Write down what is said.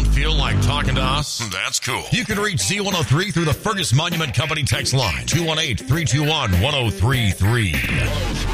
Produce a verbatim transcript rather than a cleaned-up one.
Feel like talking to us? That's cool. You can reach Z one oh three through the Fergus Monument Company text line, two one eight, three two one, one oh three three.